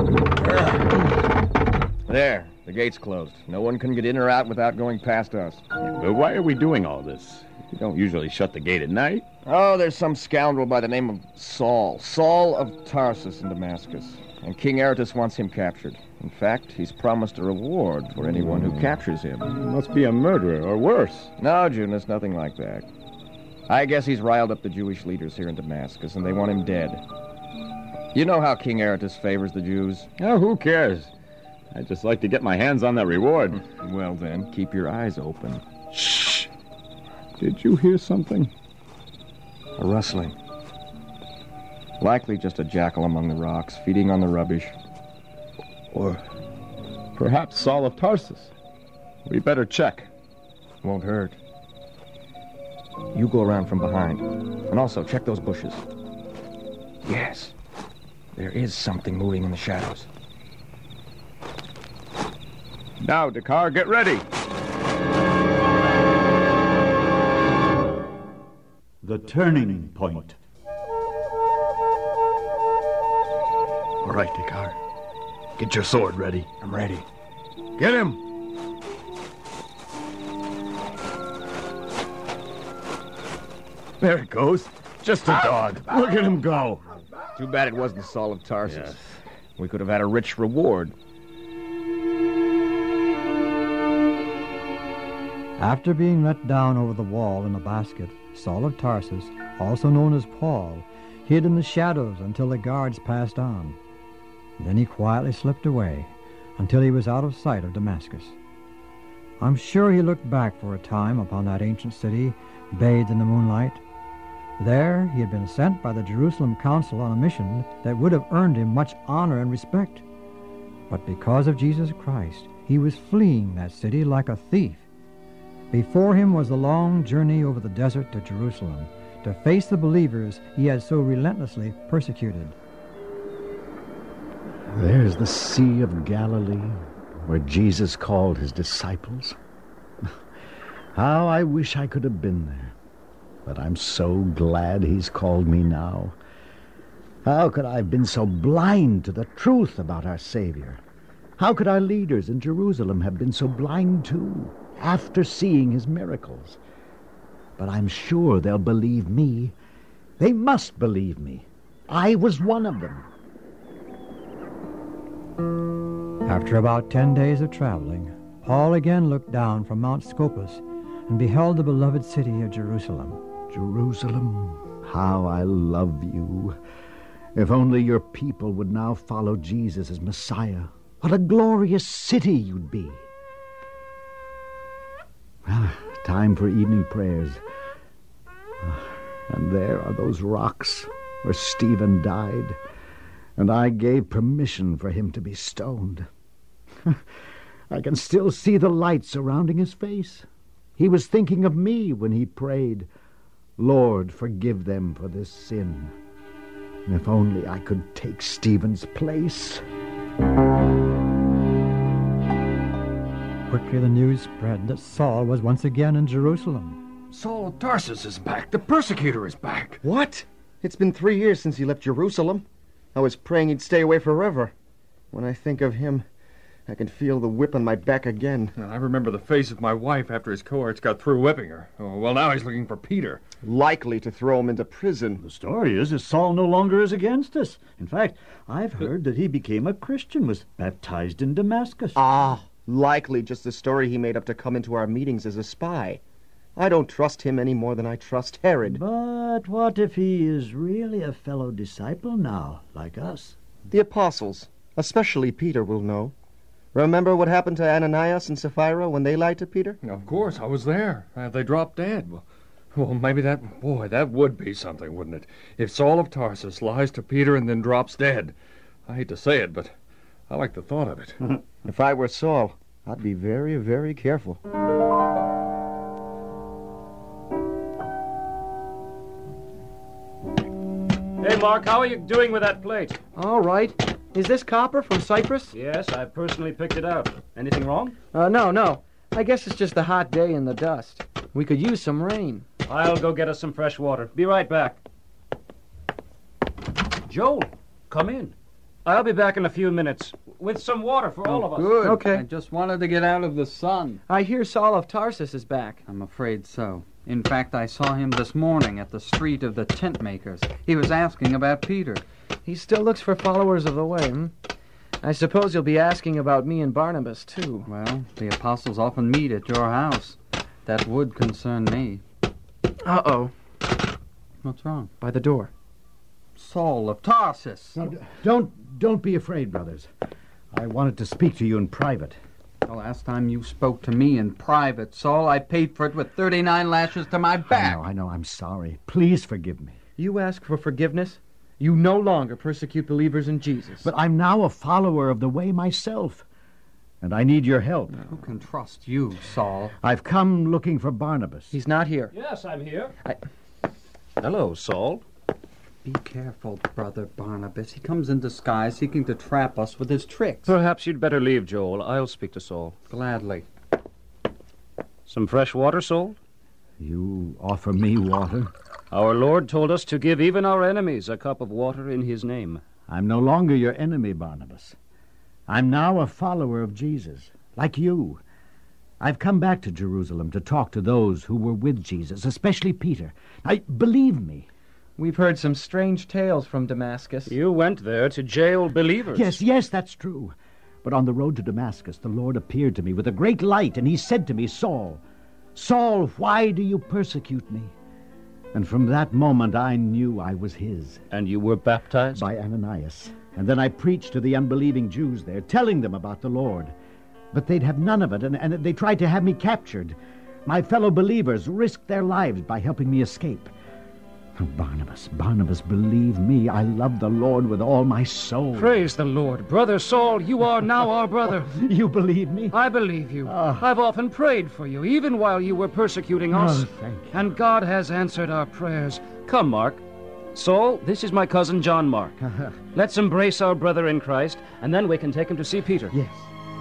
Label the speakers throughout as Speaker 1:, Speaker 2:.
Speaker 1: There, the gate's closed. No one can get in or out without going past us.
Speaker 2: But why are we doing all this? You don't usually shut the gate at night.
Speaker 1: Oh, there's some scoundrel by the name of Saul of Tarsus in Damascus. And King Aretas wants him captured. In fact, he's promised a reward for anyone who captures him.
Speaker 2: He must be a murderer, or worse.
Speaker 1: No, Junas, nothing like that. I guess he's riled up the Jewish leaders here in Damascus, and they want him dead. You know how King Aretas favors the Jews.
Speaker 2: Oh, who cares? I'd just like to get my hands on that reward.
Speaker 1: Well, then, keep your eyes open.
Speaker 2: Shh! Did you hear something?
Speaker 1: A rustling. Likely just a jackal among the rocks, feeding on the rubbish.
Speaker 2: Or perhaps Saul of Tarsus. We better check.
Speaker 1: Won't hurt. You go around from behind. And also, check those bushes. Yes. There is something moving in the shadows.
Speaker 2: Now, Dakar, get ready.
Speaker 3: The Turning Point.
Speaker 4: All right, Dakar. Get your sword ready.
Speaker 1: I'm ready.
Speaker 4: Get him! There it goes. Just a dog. Look at him go.
Speaker 1: Too bad it wasn't Saul of Tarsus.
Speaker 2: Yes.
Speaker 1: We could have had a rich reward.
Speaker 5: After being let down over the wall in a basket, Saul of Tarsus, also known as Paul, hid in the shadows until the guards passed on. Then he quietly slipped away until he was out of sight of Damascus. I'm sure he looked back for a time upon that ancient city, bathed in the moonlight. There he had been sent by the Jerusalem Council on a mission that would have earned him much honor and respect. But because of Jesus Christ, he was fleeing that city like a thief. Before him was the long journey over the desert to Jerusalem, to face the believers he had so relentlessly persecuted.
Speaker 3: There's the Sea of Galilee, where Jesus called his disciples. How I wish I could have been there. But I'm so glad he's called me now. How could I have been so blind to the truth about our Savior? How could our leaders in Jerusalem have been so blind too, after seeing his miracles? But I'm sure they'll believe me. They must believe me. I was one of them.
Speaker 5: After about 10 days of traveling, Paul again looked down from Mount Scopus and beheld the beloved city of Jerusalem.
Speaker 3: Jerusalem, how I love you. If only your people would now follow Jesus as Messiah, what a glorious city you'd be. Time for evening prayers. And there are those rocks where Stephen died, and I gave permission for him to be stoned. I can still see the light surrounding his face. He was thinking of me when he prayed, Lord, forgive them for this sin. If only I could take Stephen's place.
Speaker 5: Quickly the news spread that Saul was once again in Jerusalem.
Speaker 4: Saul of Tarsus is back. The persecutor is back.
Speaker 6: What? It's been 3 years since he left Jerusalem. I was praying he'd stay away forever. When I think of him, I can feel the whip on my back again.
Speaker 4: I remember the face of my wife after his cohorts got through whipping her. Oh, well, now he's looking for Peter.
Speaker 6: Likely to throw him into prison.
Speaker 3: The story is that Saul no longer is against us. In fact, I've heard that he became a Christian, was baptized in Damascus.
Speaker 6: Likely just the story he made up to come into our meetings as a spy. I don't trust him any more than I trust Herod.
Speaker 3: But what if he is really a fellow disciple now, like us?
Speaker 6: The apostles, especially Peter, will know. Remember what happened to Ananias and Sapphira when they lied to Peter?
Speaker 4: Of course, I was there. They dropped dead. Well, maybe that would be something, wouldn't it? If Saul of Tarsus lies to Peter and then drops dead. I hate to say it, but I like the thought of it.
Speaker 6: If I were Saul, I'd be very, very careful.
Speaker 7: Hey, Mark, how are you doing with that plate?
Speaker 8: All right. Is this copper from Cyprus?
Speaker 7: Yes, I personally picked it out. Anything wrong?
Speaker 8: No. I guess it's just a hot day in the dust. We could use some rain.
Speaker 7: I'll go get us some fresh water. Be right back. Joel, come in. I'll be back in a few minutes with some water for all of us.
Speaker 8: Good.
Speaker 5: Okay.
Speaker 8: I just wanted to get out of the sun.
Speaker 5: I hear Saul of Tarsus is back.
Speaker 8: I'm afraid so. In fact, I saw him this morning at the street of the tent makers. He was asking about Peter.
Speaker 5: He still looks for followers of the way, I suppose you'll be asking about me and Barnabas, too.
Speaker 8: Well, the apostles often meet at your house. That would concern me.
Speaker 5: Uh-oh.
Speaker 8: What's wrong?
Speaker 5: By the door.
Speaker 8: Saul of Tarsus.
Speaker 3: No, don't be afraid, brothers. I wanted to speak to you in private.
Speaker 8: The last time you spoke to me in private, Saul, I paid for it with 39 lashes to my back.
Speaker 3: I know, I'm sorry. Please forgive me.
Speaker 5: You ask for forgiveness? You no longer persecute believers in Jesus.
Speaker 3: But I'm now a follower of the way myself, and I need your help.
Speaker 8: Who can trust you, Saul?
Speaker 3: I've come looking for Barnabas.
Speaker 5: He's not here.
Speaker 7: Yes, I'm here.
Speaker 2: Hello, Saul.
Speaker 8: Be careful, Brother Barnabas. He comes in disguise, seeking to trap us with his tricks.
Speaker 7: Perhaps you'd better leave, Joel. I'll speak to Saul.
Speaker 8: Gladly.
Speaker 7: Some fresh water, Saul?
Speaker 3: You offer me water?
Speaker 7: Our Lord told us to give even our enemies a cup of water in his name.
Speaker 3: I'm no longer your enemy, Barnabas. I'm now a follower of Jesus, like you. I've come back to Jerusalem to talk to those who were with Jesus, especially Peter. Believe me.
Speaker 5: We've heard some strange tales from Damascus.
Speaker 7: You went there to jail believers.
Speaker 3: Yes, that's true. But on the road to Damascus, the Lord appeared to me with a great light, and he said to me, Saul, Saul, why do you persecute me? And from that moment I knew I was his.
Speaker 7: And you were baptized?
Speaker 3: By Ananias. And then I preached to the unbelieving Jews there, telling them about the Lord. But they'd have none of it, and they tried to have me captured. My fellow believers risked their lives by helping me escape. Barnabas, believe me, I love the Lord with all my soul.
Speaker 7: Praise the Lord. Brother Saul, you are now our brother.
Speaker 3: You believe me?
Speaker 7: I believe you. I've often prayed for you, even while you were persecuting us.
Speaker 3: Thank you.
Speaker 7: And God has answered our prayers. Come, Mark. Saul, this is my cousin John Mark. Let's embrace our brother in Christ, and then we can take him to see Peter.
Speaker 3: Yes.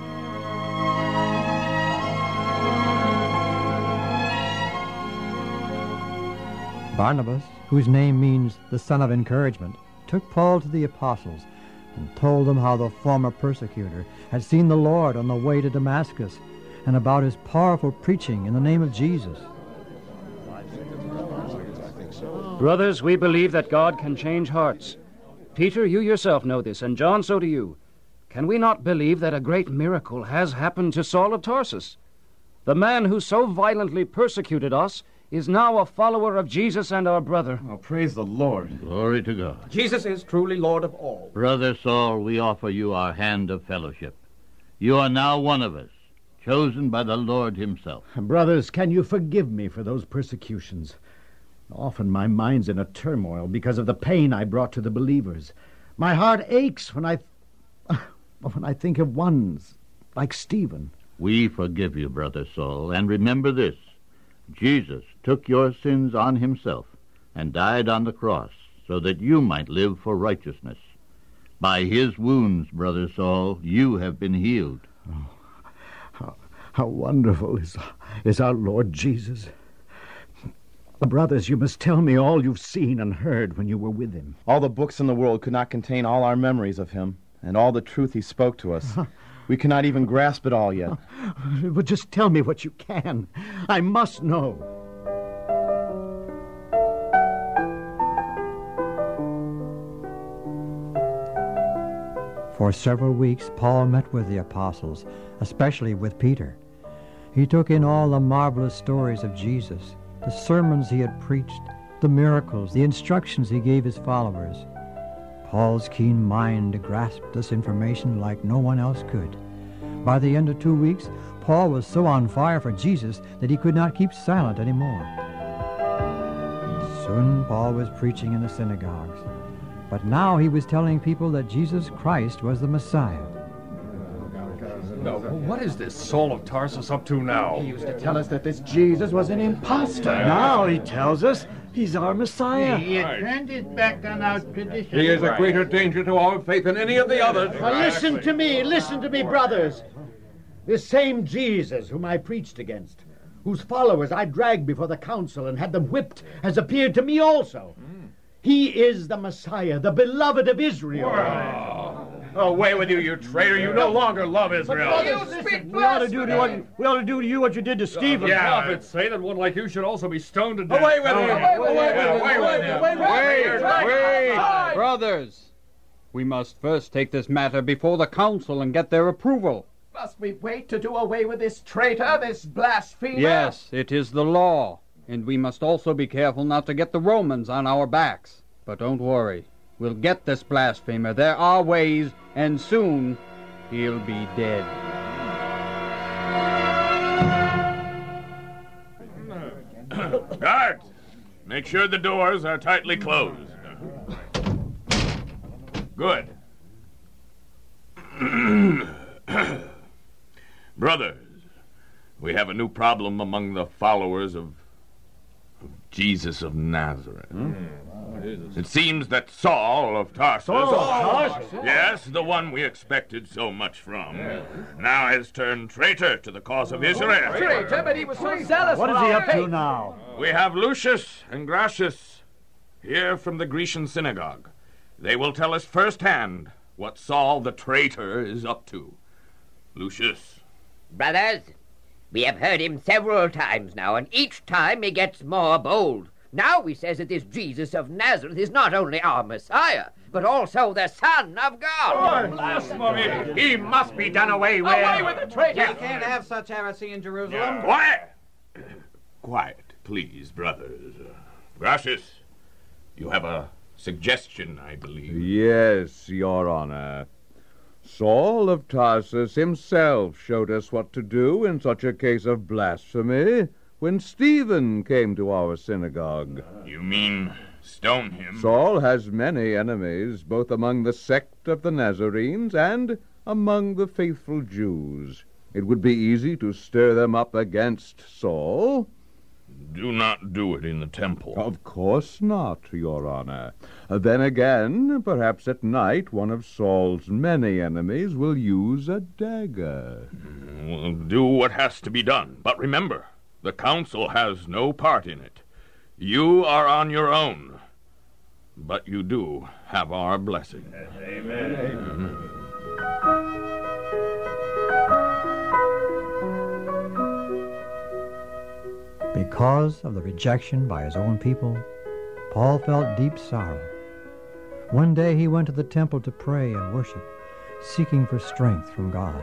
Speaker 5: Barnabas, whose name means the son of encouragement, took Paul to the apostles and told them how the former persecutor had seen the Lord on the way to Damascus and about his powerful preaching in the name of Jesus.
Speaker 7: Brothers, we believe that God can change hearts. Peter, you yourself know this, and John, so do you. Can we not believe that a great miracle has happened to Saul of Tarsus? The man who so violently persecuted us is now a follower of Jesus and our brother.
Speaker 6: Oh, praise the Lord.
Speaker 2: Glory to God.
Speaker 9: Jesus is truly Lord of all.
Speaker 2: Brother Saul, we offer you our hand of fellowship. You are now one of us, chosen by the Lord himself.
Speaker 3: Brothers, can you forgive me for those persecutions? Often my mind's in a turmoil because of the pain I brought to the believers. My heart aches when I think of ones like Stephen.
Speaker 2: We forgive you, Brother Saul, and remember this. Jesus took your sins on himself and died on the cross so that you might live for righteousness. By his wounds, Brother Saul, you have been healed.
Speaker 3: Oh, how wonderful is our Lord Jesus. Brothers, you must tell me all you've seen and heard when you were with him.
Speaker 6: All the books in the world could not contain all our memories of him and all the truth he spoke to us. We cannot even grasp it all yet.
Speaker 3: But just tell me what you can. I must know.
Speaker 5: For several weeks, Paul met with the apostles, especially with Peter. He took in all the marvelous stories of Jesus, the sermons he had preached, the miracles, the instructions he gave his followers. Paul's keen mind grasped this information like no one else could. By the end of 2 weeks, Paul was so on fire for Jesus that he could not keep silent anymore. Soon Paul was preaching in the synagogues. But now he was telling people that Jesus Christ was the Messiah.
Speaker 4: What is this Saul of Tarsus up to now?
Speaker 6: He used to tell us that this Jesus was an impostor.
Speaker 3: Now he tells us he's our Messiah.
Speaker 10: He had turned his back on our tradition.
Speaker 4: He is a greater danger to our faith than any of the others.
Speaker 10: Now listen to me, brothers.
Speaker 3: This same Jesus whom I preached against, whose followers I dragged before the council and had them whipped, has appeared to me also. He is the Messiah, the beloved of Israel.
Speaker 11: Away with you, you traitor. You no longer love Israel.
Speaker 10: We ought to do to you what you did to Stephen.
Speaker 4: Prophets say that one like you should also be stoned to death.
Speaker 11: Away with him!
Speaker 8: Wait! Brothers, we must first take this matter before the council and get their approval.
Speaker 9: Must we wait to do away with this traitor, this blasphemer?
Speaker 8: Yes, it is the law, and we must also be careful not to get the Romans on our backs. But don't worry, we'll get this blasphemer. There are ways, and soon he'll be dead.
Speaker 11: Guards, make sure the doors are tightly closed. Good. Brothers, we have a new problem among the followers of Jesus of Nazareth. It seems that Saul of Tarsus, yes, the one we expected so much from, now has turned traitor to the cause of Israel.
Speaker 9: Traitor, but he was so zealous.
Speaker 10: What is he up to now?
Speaker 11: We have Lucius and Gracius here from the Grecian synagogue. They will tell us firsthand what Saul the traitor is up to. Lucius.
Speaker 12: Brothers, we have heard him several times now, and each time he gets more bold. Now he says that this Jesus of Nazareth is not only our Messiah, but also the Son of God.
Speaker 11: Blasphemy! He must be done away with.
Speaker 9: Away with the traitor!
Speaker 8: We can't have such heresy in Jerusalem.
Speaker 11: Quiet! Quiet, please, brothers. Gracius, you have a suggestion, I believe.
Speaker 13: Yes, Your Honor. Saul of Tarsus himself showed us what to do in such a case of blasphemy when Stephen came to our synagogue.
Speaker 11: You mean stone him?
Speaker 13: Saul has many enemies, both among the sect of the Nazarenes and among the faithful Jews. It would be easy to stir them up against Saul.
Speaker 11: Do not do it in the temple.
Speaker 13: Of course not, Your Honor. Then again, perhaps at night one of Saul's many enemies will use a dagger.
Speaker 11: We'll do what has to be done. But remember, the council has no part in it. You are on your own. But you do have our blessing. Amen.
Speaker 5: Because of the rejection by his own people, Paul felt deep sorrow. One day he went to the temple to pray and worship, seeking for strength from God.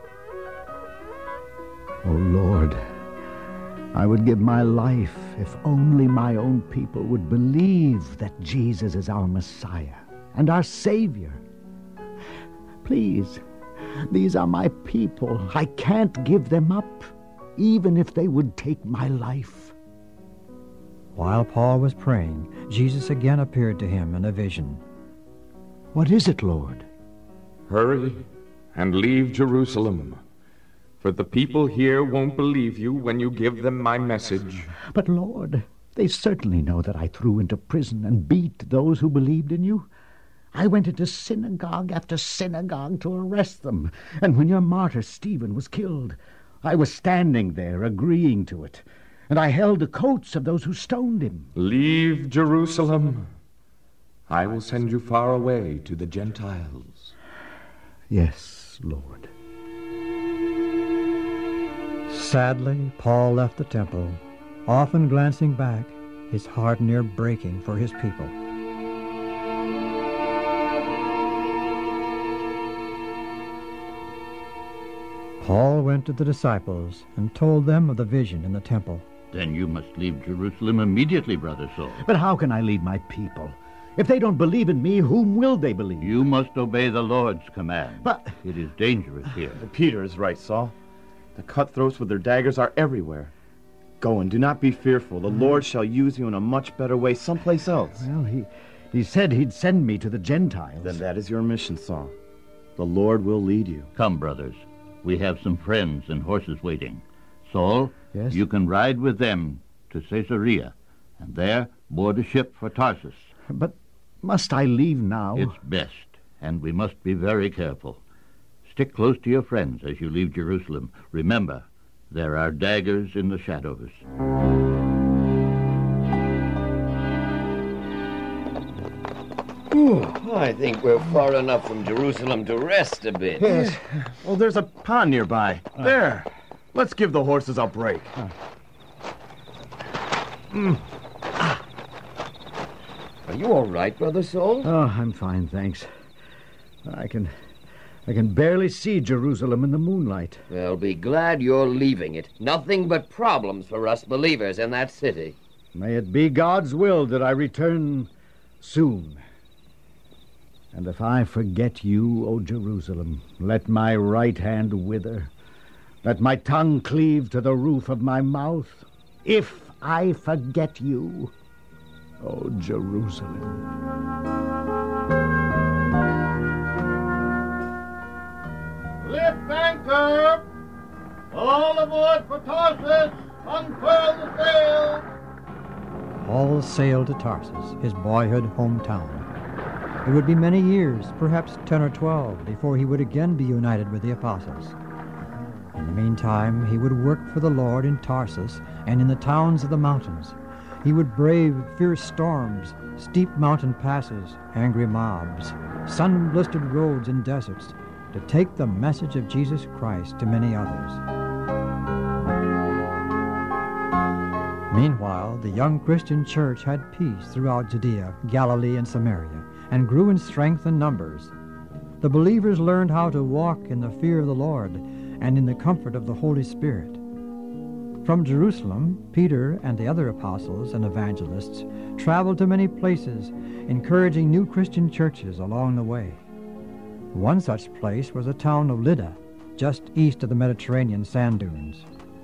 Speaker 3: Oh, Lord, I would give my life if only my own people would believe that Jesus is our Messiah and our Savior. Please, these are my people. I can't give them up, even if they would take my life.
Speaker 5: While Paul was praying, Jesus again appeared to him in a vision.
Speaker 3: What is it, Lord?
Speaker 14: Hurry and leave Jerusalem, for the people here won't believe you when you give them my message.
Speaker 3: But, Lord, they certainly know that I threw into prison and beat those who believed in you. I went into synagogue after synagogue to arrest them, and when your martyr Stephen was killed, I was standing there agreeing to it, and I held the coats of those who stoned him.
Speaker 14: Leave Jerusalem. I will send you far away to the Gentiles.
Speaker 3: Yes, Lord.
Speaker 5: Sadly, Paul left the temple, often glancing back, his heart near breaking for his people. Paul went to the disciples and told them of the vision in the temple.
Speaker 2: Then you must leave Jerusalem immediately, Brother Saul.
Speaker 3: But how can I lead my people? If they don't believe in me, whom will they believe?
Speaker 2: You must obey the Lord's command.
Speaker 3: But
Speaker 2: it is dangerous here.
Speaker 15: Peter is right, Saul. The cutthroats with their daggers are everywhere. Go and do not be fearful. The Lord shall use you in a much better way someplace else.
Speaker 3: Well, he said he'd send me to the Gentiles.
Speaker 15: Then that is your mission, Saul. The Lord will lead you.
Speaker 2: Come, brothers. We have some friends and horses waiting. Saul,
Speaker 3: yes?
Speaker 2: You can ride with them to Caesarea, and there board a ship for Tarsus.
Speaker 3: But must I leave now?
Speaker 2: It's best, and we must be very careful. Stick close to your friends as you leave Jerusalem. Remember, there are daggers in the shadows.
Speaker 16: I think we're far enough from Jerusalem to rest a bit.
Speaker 15: Yes. Well, there's a pond nearby. There. Let's give the horses a break.
Speaker 16: Are you all right, Brother Saul?
Speaker 3: Oh, I'm fine, thanks. I can barely see Jerusalem in the moonlight.
Speaker 16: Well, be glad you're leaving it. Nothing but problems for us believers in that city.
Speaker 3: May it be God's will that I return soon. And if I forget you, O Jerusalem, let my right hand wither. Let my tongue cleave to the roof of my mouth. If I forget you, O Jerusalem.
Speaker 17: Lift anchor! All aboard for Tarsus! Unfurl the sails!
Speaker 5: Paul sailed to Tarsus, his boyhood hometown. It would be many years, perhaps 10 or 12, before he would again be united with the apostles. In the meantime, he would work for the Lord in Tarsus and in the towns of the mountains. He would brave fierce storms, steep mountain passes, angry mobs, sun-blistered roads and deserts, to take the message of Jesus Christ to many others. Meanwhile, the young Christian church had peace throughout Judea, Galilee, and Samaria, and grew in strength and numbers. The believers learned how to walk in the fear of the Lord and in the comfort of the Holy Spirit. From Jerusalem, Peter and the other apostles and evangelists traveled to many places, encouraging new Christian churches along the way. One such place was the town of Lydda, just east of the Mediterranean sand dunes.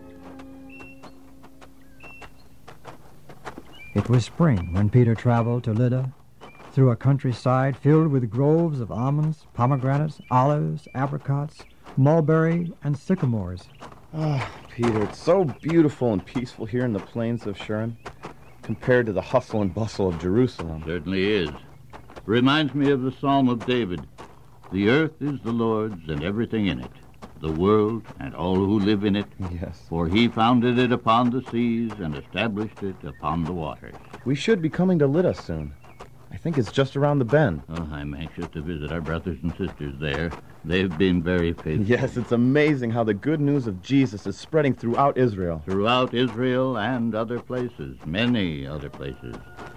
Speaker 5: It was spring when Peter traveled to Lydda, through a countryside filled with groves of almonds, pomegranates, olives, apricots, mulberry, and sycamores.
Speaker 15: Peter, it's so beautiful and peaceful here in the plains of Sharon, compared to the hustle and bustle of Jerusalem.
Speaker 2: Certainly is. Reminds me of the Psalm of David. The earth is the Lord's and everything in it, the world and all who live in it.
Speaker 15: Yes.
Speaker 2: For he founded it upon the seas and established it upon the waters.
Speaker 15: We should be coming to Lydda soon. I think it's just around the bend.
Speaker 2: Oh, I'm anxious to visit our brothers and sisters there. They've been very faithful.
Speaker 15: Yes, it's amazing how the good news of Jesus is spreading throughout Israel.
Speaker 2: Throughout Israel and other places, many other places.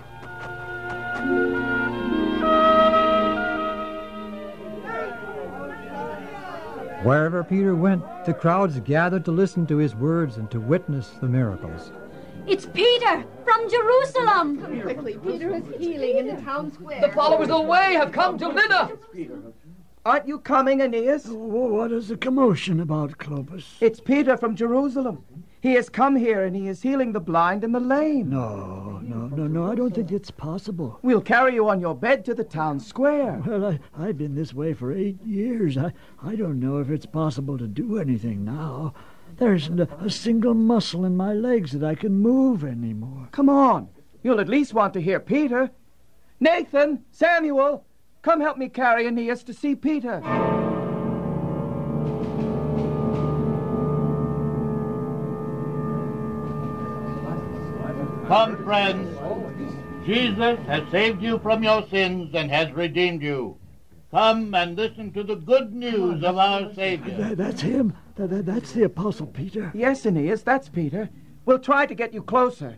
Speaker 5: Wherever Peter went, the crowds gathered to listen to his words and to witness the miracles.
Speaker 18: It's Peter from Jerusalem.
Speaker 19: Come quickly, Peter is healing in the town square.
Speaker 9: The followers of the way have come to Lydda.
Speaker 20: Aren't you coming, Aeneas?
Speaker 10: What is the commotion about, Clopas?
Speaker 20: It's Peter from Jerusalem. He has come here and he is healing the blind and the lame.
Speaker 10: No, I don't think it's possible.
Speaker 20: We'll carry you on your bed to the town square.
Speaker 10: Well, I've been this way for 8 years. I don't know if it's possible to do anything now. There isn't a single muscle in my legs that I can move anymore.
Speaker 20: Come on. You'll at least want to hear Peter. Nathan, Samuel, come help me carry Aeneas to see Peter.
Speaker 2: Come, friends. Jesus has saved you from your sins and has redeemed you. Come and listen to the good news of our Savior.
Speaker 10: That's him. That's the Apostle Peter.
Speaker 20: Yes, Aeneas, that's Peter. We'll try to get you closer.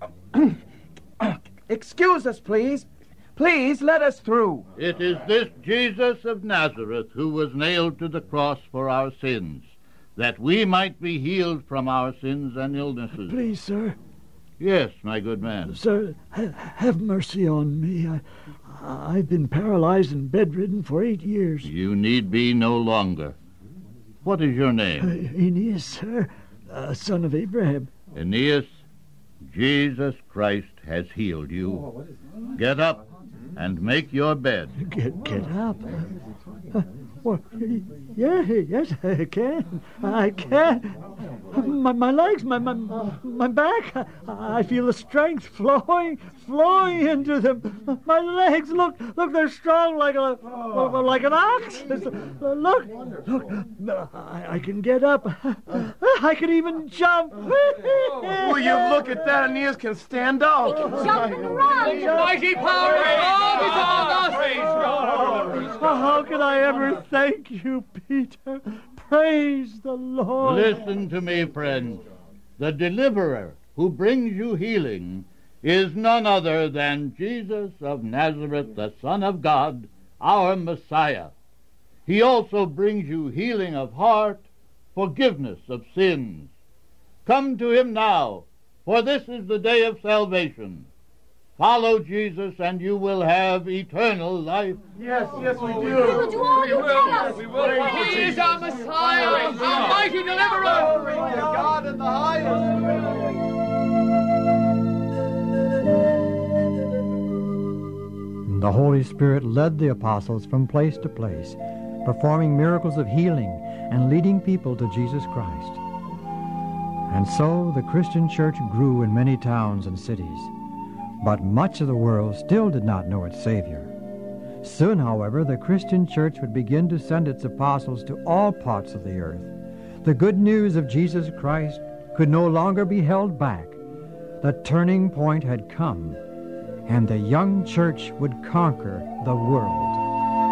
Speaker 20: Excuse us, please. Please, let us through.
Speaker 2: It is this Jesus of Nazareth who was nailed to the cross for our sins, that we might be healed from our sins and illnesses.
Speaker 10: Please, sir.
Speaker 2: Yes, my good man.
Speaker 10: Sir, have mercy on me. I've been paralyzed and bedridden for 8 years.
Speaker 2: You need be no longer. What is your name?
Speaker 10: Aeneas, sir, son of Abraham.
Speaker 2: Aeneas, Jesus Christ has healed you. Get up and make your bed.
Speaker 10: Get up? Yes, I can. My legs, my back. I feel the strength flowing into them. My legs, look, they're strong like an ox. Look, I can get up. I can even jump.
Speaker 15: Will you look at that? Aeneas can stand out.
Speaker 18: Jump and run.
Speaker 20: Mighty power of God is on us.
Speaker 10: How can I ever thank you, Peter? Praise the Lord.
Speaker 2: Listen to me, friends. The deliverer who brings you healing is none other than Jesus of Nazareth, the Son of God, our Messiah. He also brings you healing of heart, forgiveness of sins. Come to him now, for this is the day of salvation. Follow Jesus, and you will have eternal life.
Speaker 15: Yes, we do.
Speaker 18: We will do all you tell us.
Speaker 20: We will. He is our Messiah, our mighty deliverer.
Speaker 15: Glory to God in the highest.
Speaker 5: The Holy Spirit led the apostles from place to place, performing miracles of healing and leading people to Jesus Christ. And so the Christian church grew in many towns and cities. But much of the world still did not know its Savior. Soon, however, the Christian church would begin to send its apostles to all parts of the earth. The good news of Jesus Christ could no longer be held back. The turning point had come, and the young church would conquer the world.